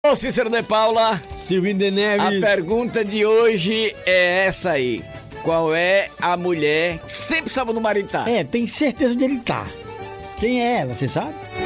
Ô, Cícero de Paula, Silvinho de a Neves. pergunta de hoje é essa aí. Qual é a mulher que sempre sabe onde o marido tá? Tem certeza onde ele tá. Quem é ela, você sabe?